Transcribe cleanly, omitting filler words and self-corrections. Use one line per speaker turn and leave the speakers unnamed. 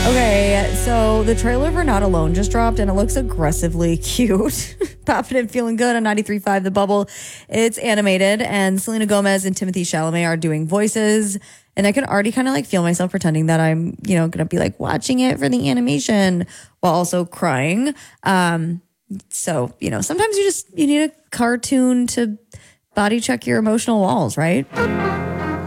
Okay, so the trailer for Not Alone just dropped and it looks aggressively cute. Popping and feeling good on 93.5 The Bubble. It's animated and Selena Gomez and Timothée Chalamet are doing voices. And I can already kind of like feel myself pretending that I'm, going to be like watching it for the animation while also crying. So, sometimes you need a cartoon to body check your emotional walls, right?